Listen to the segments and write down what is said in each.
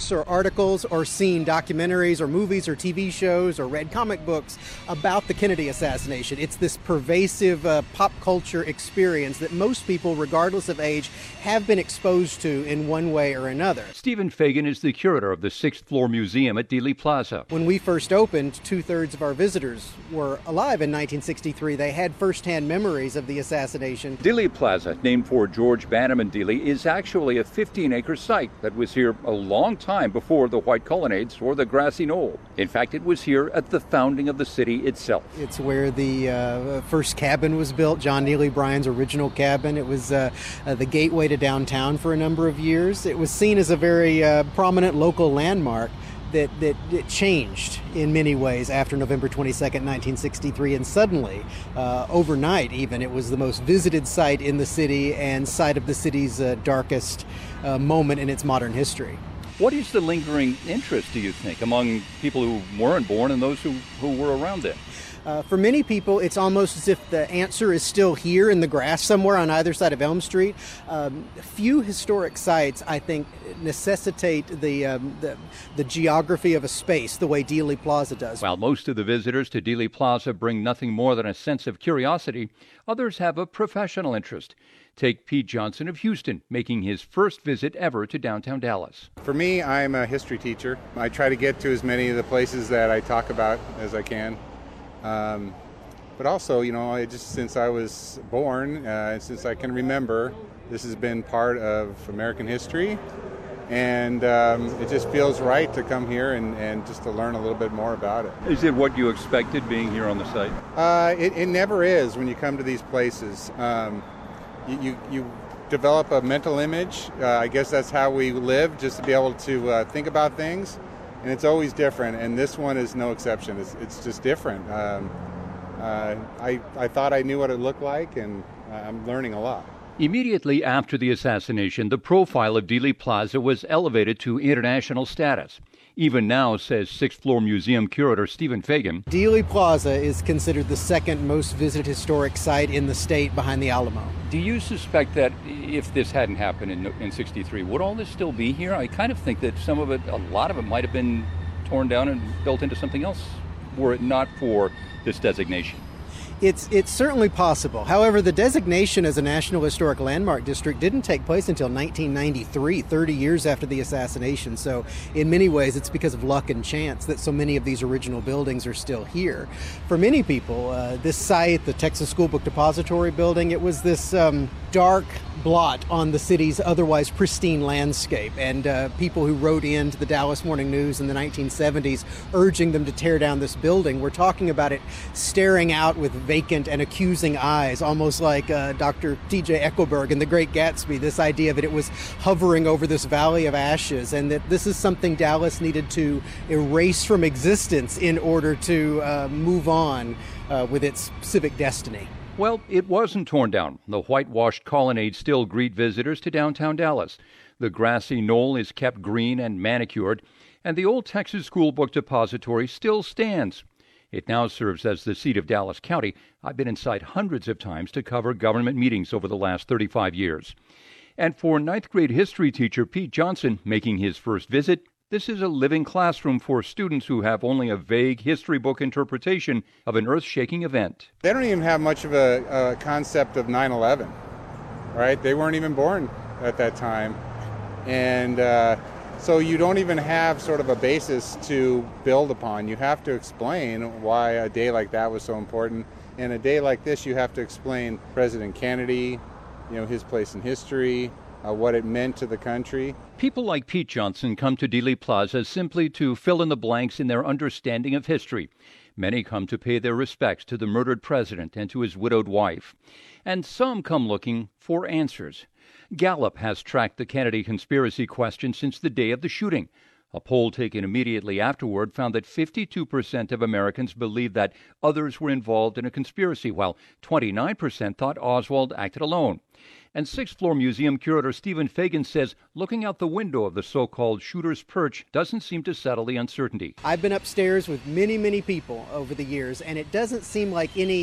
books or articles or seen documentaries or movies or TV shows or read comic books about the Kennedy assassination. It's this pervasive pop culture experience that most people, regardless of age, have been exposed to in one way or another. Stephen Fagan is the curator of the 6th Floor Museum at Dealey Plaza. When we first opened, 2/3 of our visitors were alive in 1963. They had firsthand memories of the assassination. Dealey Plaza, named for George Bannerman Dealey, is actually a 15-acre site that was here a long time before the White Colonnades or the Grassy Knoll. In fact, it was here at the founding of the city itself. It's where the first cabin was built, John Neely Bryan's original cabin. It was the gateway to downtown for a number of years. It was seen as a very prominent local landmark that it changed in many ways after November 22nd, 1963, and suddenly, overnight even, it was the most visited site in the city and site of the city's darkest moment in its modern history. What is the lingering interest, do you think, among people who weren't born and those who were around then? For many people, it's almost as if the answer is still here in the grass somewhere on either side of Elm Street. Few historic sites, I think, necessitate the geography of a space the way Dealey Plaza does. While most of the visitors to Dealey Plaza bring nothing more than a sense of curiosity, others have a professional interest. Take Pete Johnson of Houston, making his first visit ever to downtown Dallas. For me, I'm a history teacher. I try to get to as many of the places that I talk about as I can. But also, since I was born, since I can remember, this has been part of American history. And it just feels right to come here and just to learn a little bit more about it. Is it what you expected being here on the site? It never is when you come to these places. You develop a mental image. I guess that's how we live, just to be able to think about things. And it's always different, and this one is no exception. It's just different. I thought I knew what it looked like, and I'm learning a lot. Immediately after the assassination, the profile of Dealey Plaza was elevated to international status. Even now, says 6th Floor Museum curator Stephen Fagan, Dealey Plaza is considered the second most visited historic site in the state behind the Alamo. Do you suspect that if this hadn't happened in 63, would all this still be here? I kind of think that a lot of it might have been torn down and built into something else, were it not for this designation. It's certainly possible. However, the designation as a National Historic Landmark District didn't take place until 1993, 30 years after the assassination. So in many ways, it's because of luck and chance that so many of these original buildings are still here. For many people, this site, the Texas School Book Depository building, it was this dark blot on the city's otherwise pristine landscape. And people who wrote into the Dallas Morning News in the 1970s urging them to tear down this building were talking about it staring out with vacant and accusing eyes, almost like Dr. T.J. Eckleburg in The Great Gatsby, this idea that it was hovering over this valley of ashes and that this is something Dallas needed to erase from existence in order to move on with its civic destiny. Well, it wasn't torn down. The whitewashed colonnades still greet visitors to downtown Dallas. The grassy knoll is kept green and manicured, and the old Texas School Book Depository still stands. It now serves as the seat of Dallas County. I've been inside hundreds of times to cover government meetings over the last 35 years. And for ninth grade history teacher Pete Johnson, making his first visit, this is a living classroom for students who have only a vague history book interpretation of an earth-shaking event. They don't even have much of a concept of 9/11, right? They weren't even born at that time. And so you don't even have sort of a basis to build upon. You have to explain why a day like that was so important. And a day like this, you have to explain President Kennedy, his place in history, what it meant to the country. People like Pete Johnson come to Dealey Plaza simply to fill in the blanks in their understanding of history. Many come to pay their respects to the murdered president and to his widowed wife. And some come looking for answers. Gallup has tracked the Kennedy conspiracy question since the day of the shooting. A poll taken immediately afterward found that 52% of Americans believed that others were involved in a conspiracy, while 29% thought Oswald acted alone. And 6th Floor Museum curator Stephen Fagan says looking out the window of the so-called shooter's perch doesn't seem to settle the uncertainty. I've been upstairs with many, many people over the years, and it doesn't seem like any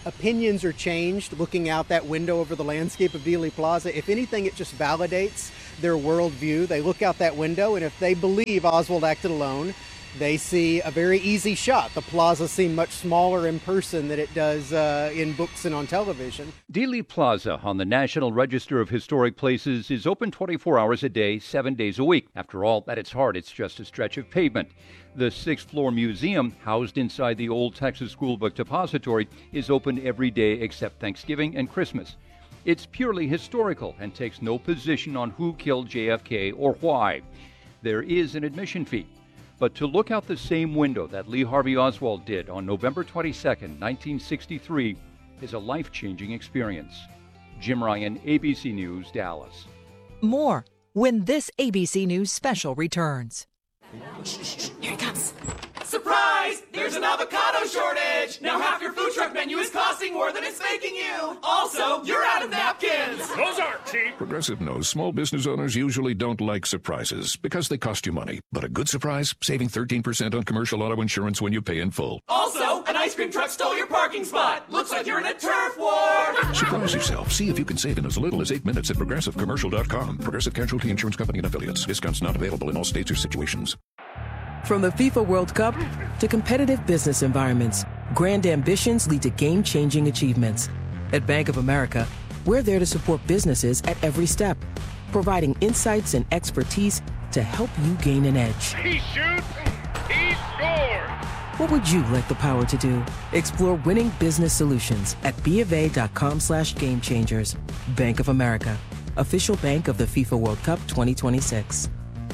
opinions are changed looking out that window over the landscape of Dealey Plaza. If anything, it just validates their worldview. They look out that window, and if they believe Oswald acted alone, they see a very easy shot. The plaza seemed much smaller in person than it does in books and on television. Dealey Plaza on the National Register of Historic Places is open 24 hours a day, 7 days a week. After all, at its heart, it's just a stretch of pavement. The sixth-floor museum, housed inside the old Texas School Book Depository, is open every day except Thanksgiving and Christmas. It's purely historical and takes no position on who killed JFK or why. There is an admission fee. But to look out the same window that Lee Harvey Oswald did on November 22, 1963, is a life-changing experience. Jim Ryan, ABC News, Dallas. More when this ABC News special returns. Here it comes. Surprise! There's an avocado shortage! Now half your food truck menu is costing more than it's making you! Also, you're out of napkins! Those aren't cheap! Progressive knows small business owners usually don't like surprises because they cost you money. But a good surprise? Saving 13% on commercial auto insurance when you pay in full. Also, an ice cream truck stole your parking spot! Looks like you're in a turf war! Surprise yourself. See if you can save in as little as 8 minutes at ProgressiveCommercial.com. Progressive Casualty Insurance Company and Affiliates. Discounts not available in all states or situations. From the FIFA World Cup to competitive business environments, grand ambitions lead to game-changing achievements. At Bank of America, we're there to support businesses at every step, providing insights and expertise to help you gain an edge. He shoots, he scores! What would you like the power to do? Explore winning business solutions at BofA.com/gamechangers. Bank of America, official bank of the FIFA World Cup 2026.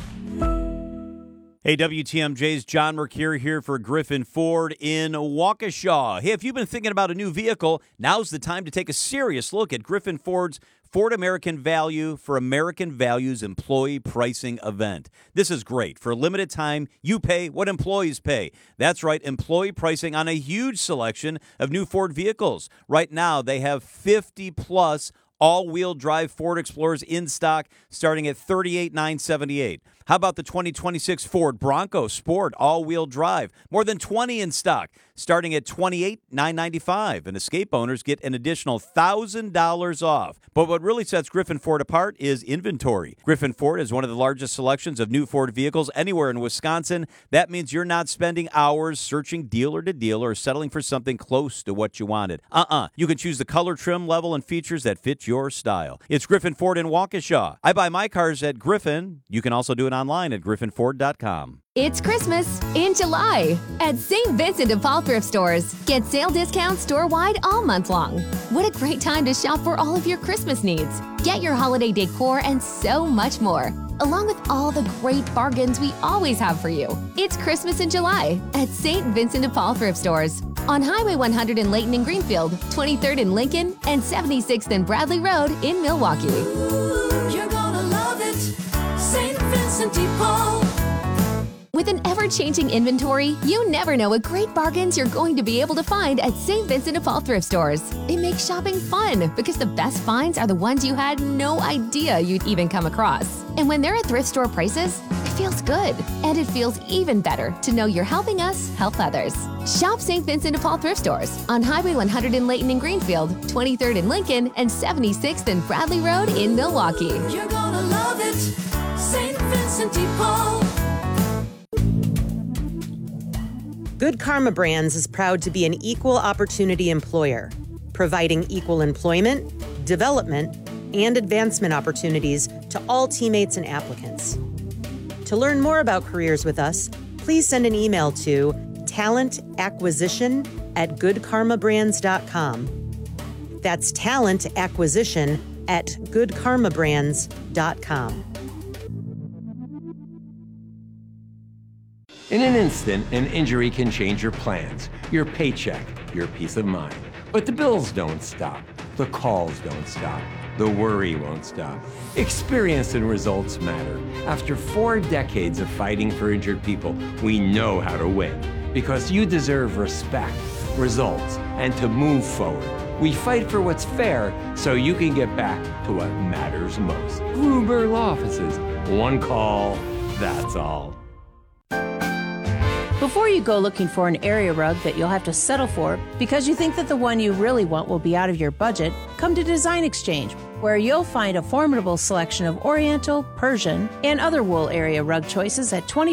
Hey, WTMJ's John Mercure here for Griffin Ford in Waukesha. Hey, if you've been thinking about a new vehicle, now's the time to take a serious look at Griffin Ford's Ford American Value for American Values Employee Pricing event. This is great. For a limited time, you pay what employees pay. That's right, employee pricing on a huge selection of new Ford vehicles. Right now, they have 50-plus all-wheel drive Ford Explorers in stock starting at $38,978. How about the 2026 Ford Bronco Sport all-wheel drive? More than 20 in stock, starting at $28,995. And Escape owners get an additional $1,000 off. But what really sets Griffin Ford apart is inventory. Griffin Ford is one of the largest selections of new Ford vehicles anywhere in Wisconsin. That means you're not spending hours searching dealer to dealer or settling for something close to what you wanted. You can choose the color, trim, level, and features that fit your style. It's Griffin Ford in Waukesha. I buy my cars at Griffin. You can also do it online at griffinford.com. It's Christmas in July at St. Vincent de Paul Thrift Stores. Get sale discounts store-wide all month long. What a great time to shop for all of your Christmas needs. Get your holiday decor and so much more, along with all the great bargains we always have for you. It's Christmas in July at St. Vincent de Paul Thrift Stores on Highway 100 in Layton and Greenfield, 23rd in Lincoln, and 76th and Bradley Road in Milwaukee. Ooh, you're gonna love it, St. Vincent de Paul. With an ever-changing inventory, you never know what great bargains you're going to be able to find at St. Vincent de Paul Thrift Stores. It makes shopping fun because the best finds are the ones you had no idea you'd even come across. And when they're at thrift store prices, it feels good. And it feels even better to know you're helping us help others. Shop St. Vincent de Paul Thrift Stores on Highway 100 in Layton and Greenfield, 23rd in Lincoln, and 76th and Bradley Road in Milwaukee. You're gonna love it, St. Vincent de Paul. Good Karma Brands is proud to be an equal opportunity employer, providing equal employment, development, and advancement opportunities to all teammates and applicants. To learn more about careers with us, please send an email to talentacquisition@goodkarmabrands.com. That's talentacquisition@goodkarmabrands.com. In an instant, an injury can change your plans, your paycheck, your peace of mind. But the bills don't stop. The calls don't stop. The worry won't stop. Experience and results matter. After 4 decades of fighting for injured people, we know how to win. Because you deserve respect, results, and to move forward. We fight for what's fair so you can get back to what matters most. Gruber Law Offices. One call, that's all. Before you go looking for an area rug that you'll have to settle for because you think that the one you really want will be out of your budget, come to Design Exchange, where you'll find a formidable selection of Oriental, Persian, and other wool area rug choices at 20